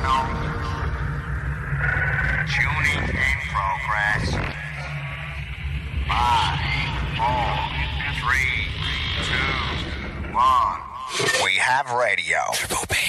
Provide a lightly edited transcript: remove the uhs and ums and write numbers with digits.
signal. Tuning in progress. 5, 4, 3, 2, 1. We have radio. Turbo Band.